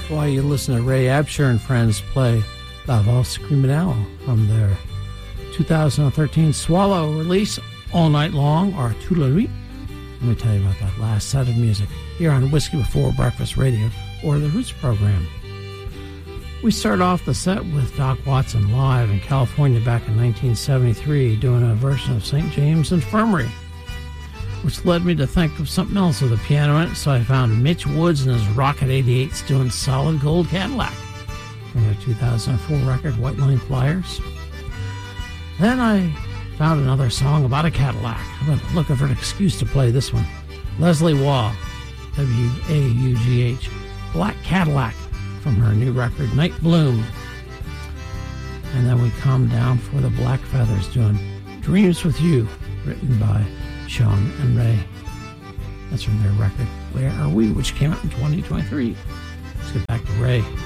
While you listen to Ray Absher and friends play La Valse Criminelle from their 2013 Swallow release, All Night Long, or Toute la Nuit. Let me tell you about that last set of music here on Whiskey Before Breakfast Radio, or the Roots program. We start off the set with Doc Watson live in California back in 1973 doing a version of St. James Infirmary, which led me to think of something else with a piano in it, so I found Mitch Woods and his Rocket 88s doing Solid Gold Cadillac from their 2004 record White Line Flyers. Then I found another song about a Cadillac. I've been looking for an excuse to play this one. Leslie Waugh, W-A-U-G-H, Black Cadillac, from her new record Night Bloom. And then we come down for the Black Feathers doing Dreams With You, written by Sean and Ray. That's from their record Where Are We, which came out in 2023. Let's get back to Ray.